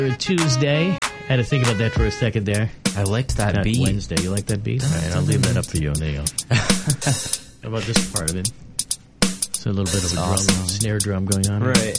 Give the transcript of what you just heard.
Tuesday. Had to think about that for a second there. I liked that Not beat. Wednesday. You like that beat? All right, I'll leave that up for you. There you go. How about this part of it? So a little bit of a drum, awesome. snare drum going on. Right.